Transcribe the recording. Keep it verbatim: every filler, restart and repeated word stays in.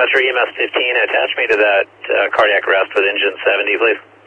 dispatcher, E M S fifteen, attach me to that uh, cardiac arrest with engine seventy, please.